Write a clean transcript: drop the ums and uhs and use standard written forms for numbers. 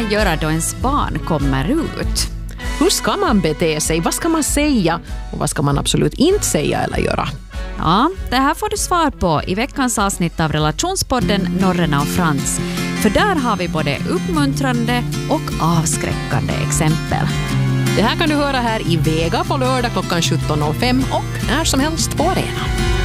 man göra då ens barn kommer ut? Hur ska man bete sig? Vad ska man säga? Och vad ska man absolut inte säga eller göra? Ja, det här får du svar på i veckans avsnitt av relationspodden Norrena och Frans. För där har vi både uppmuntrande och avskräckande exempel. Det här kan du höra här i Vega på lördag klockan 17.05 och när som helst på arenan.